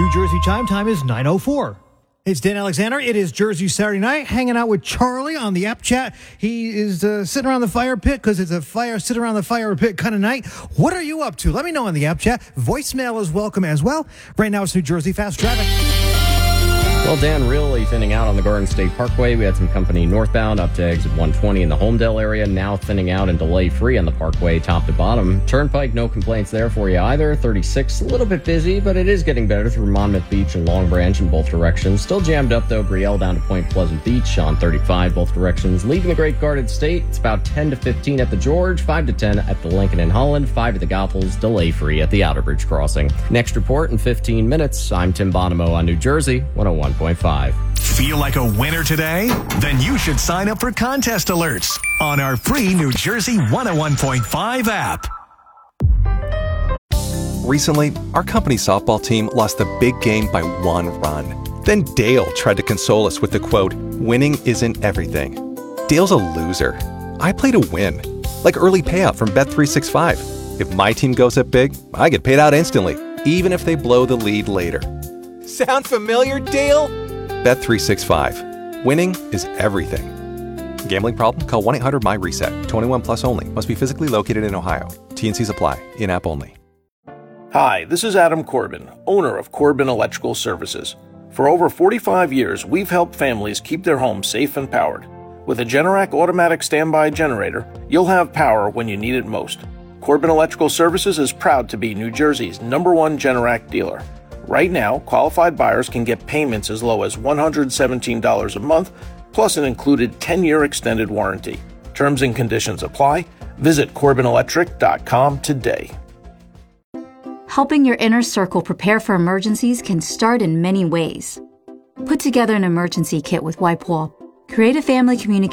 New Jersey chime time is 9:04. It's Dan Alexander. It is Jersey Saturday night, hanging out with Charlie on the app chat. He is sitting around the fire pit because it's a sit around the fire pit kind of night. What are you up to? Let me know on the app chat. Voicemail is welcome as well. Right now it's New Jersey Fast Traffic. Well, Dan, really thinning out on the Garden State Parkway. We had some company northbound up to exit 120 in the Homedale area. Now thinning out and delay-free on the Parkway top to bottom. Turnpike, no complaints there for you either. 36, a little bit busy, but it is getting better through Monmouth Beach and Long Branch in both directions. Still jammed up, though, Brielle down to Point Pleasant Beach on 35, both directions. Leaving the Great Garden State, it's about 10 to 15 at the George, 5 to 10 at the Lincoln and Holland, 5 at the Goethals, delay-free at the Outer Bridge Crossing. Next report in 15 minutes. I'm Tim Bonomo on New Jersey 101.5. Feel like a winner today? Then you should sign up for contest alerts on our free New Jersey 101.5 app. Recently, our company softball team lost the big game by 1 run. Then Dale tried to console us with the quote, "Winning isn't everything." Dale's a loser. I play to win, like early payout from Bet365. If my team goes up big, I get paid out instantly, even if they blow the lead later. Sound familiar, Dale? Bet365. Winning is everything. Gambling problem? Call 1-800-MY-RESET. 21 plus only. Must be physically located in Ohio. T&Cs apply. In-app only. Hi, this is Adam Corbin, owner of Corbin Electrical Services. For over 45 years, we've helped families keep their homes safe and powered. With a Generac automatic standby generator, you'll have power when you need it most. Corbin Electrical Services is proud to be New Jersey's #1 Generac dealer. Right now, qualified buyers can get payments as low as $117 a month, plus an included 10-year extended warranty. Terms and conditions apply. Visit CorbinElectric.com today. Helping your inner circle prepare for emergencies can start in many ways. Put together an emergency kit with Wipe Wall. Create a family communication